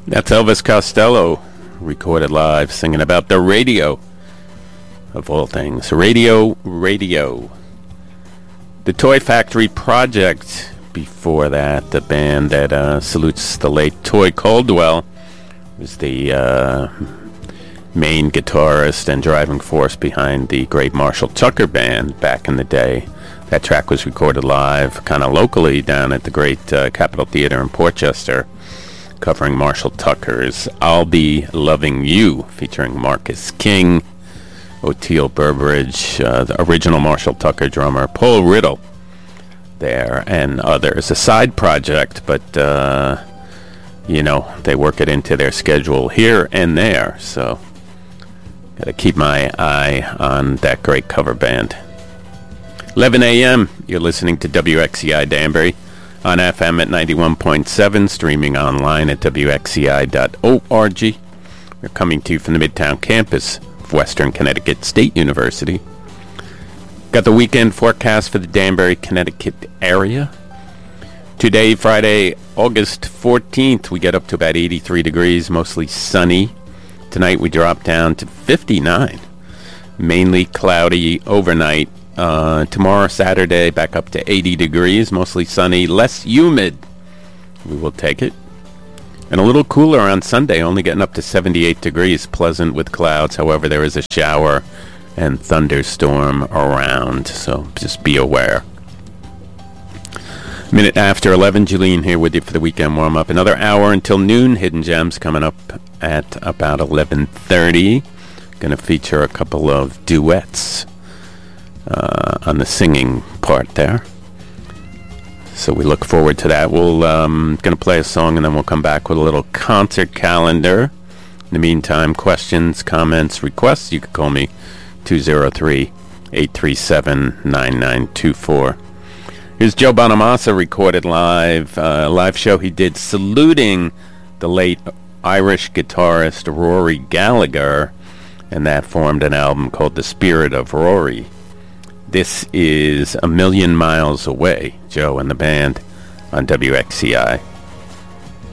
That's Elvis Costello, recorded live, singing about the radio, of all things. Radio. The Toy Factory Project, before that, the band that salutes the late Toy Caldwell, was the main guitarist and driving force behind the great Marshall Tucker Band back in the day. That track was recorded live, kind of locally, down at the great Capitol Theater in Portchester, covering Marshall Tucker's I'll Be Loving You, featuring Marcus King, Oteil Burbridge, the original Marshall Tucker drummer, Paul Riddle there, and others. A side project, but, they work it into their schedule here and there, so got to keep my eye on that great cover band. 11 a.m., you're listening to WXCI Danbury on FM at 91.7, streaming online at WXCI.org. We're coming to you from the Midtown campus of Western Connecticut State University. Got the weekend forecast for the Danbury, Connecticut area. Today, Friday, August 14th, we get up to about 83 degrees, mostly sunny. Tonight we drop down to 59, mainly cloudy overnight. Tomorrow, Saturday, back up to 80 degrees, mostly sunny, less humid. We will take it. And a little cooler on Sunday, only getting up to 78 degrees, pleasant with clouds. However, there is a shower and thunderstorm around, so just be aware. Minute after 11, Julian here with you for the weekend warm-up. Another hour until noon. Hidden Gems coming up at about 11:30. Going to feature a couple of duets on the singing part there, so we look forward to that. We'll going to play a song and then we'll come back with a little concert calendar. In the meantime, questions, comments, requests, you can call me 203-837-9924. Here's Joe Bonamassa, recorded live, live show he did saluting the late Irish guitarist Rory Gallagher, and that formed an album called The Spirit of Rory. This is A Million Miles Away, Joe and the band on WXCI.